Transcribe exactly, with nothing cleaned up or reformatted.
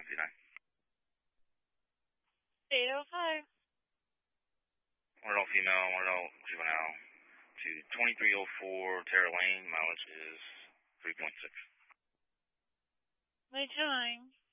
fifty-nine. eight oh five. One adult female, one adult juvenile to twenty-three oh four Terra Lane. Mileage is three point six. My time.